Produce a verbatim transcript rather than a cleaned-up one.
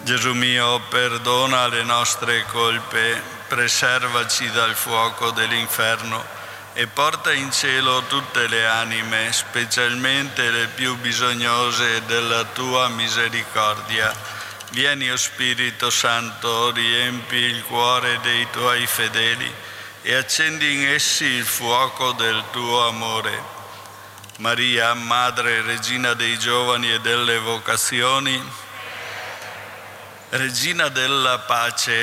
Gesù mio, perdona le nostre colpe, preservaci dal fuoco dell'inferno e porta in cielo tutte le anime, specialmente le più bisognose della tua misericordia. Vieni, o Spirito Santo, riempi il cuore dei tuoi fedeli e accendi in essi il fuoco del tuo amore. Maria, Madre, Regina dei giovani e delle vocazioni, Regina della pace,